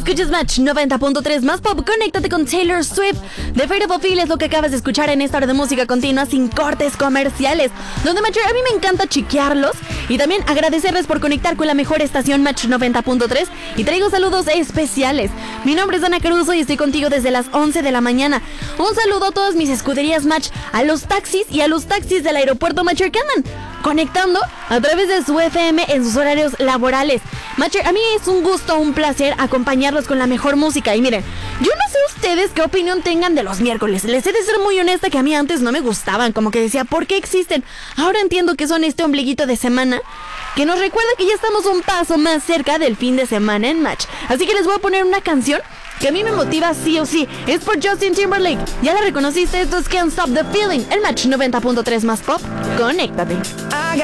Escuchas Match 90.3 más pop. Conéctate con Taylor Swift. The Fate of Ophelia es lo que acabas de escuchar en esta hora de música continua sin cortes comerciales. Donde Match, a mí me encanta chequearlos y también agradecerles por conectar con la mejor estación Match 90.3 y traigo saludos especiales. Mi nombre es Ana Caruso y estoy contigo desde las 11 de la mañana. Un saludo a todas mis escuderías Match, a los taxis y a los taxis del aeropuerto Match que andan conectando a través de su FM en sus horarios laborales. Matcher, a mí es un gusto, un placer acompañarlos con la mejor música. Y miren, yo no sé ustedes qué opinión tengan de los miércoles. Les he de ser muy honesta que a mí antes no me gustaban. Como que decía, ¿por qué existen? Ahora entiendo que son este ombliguito de semana que nos recuerda que ya estamos un paso más cerca del fin de semana en Match. Así que les voy a poner una canción que a mí me motiva sí o sí. Es por Justin Timberlake. ¿Ya la reconociste? Esto es Can't Stop the Feeling. El Match 90.3 más pop. Conéctate.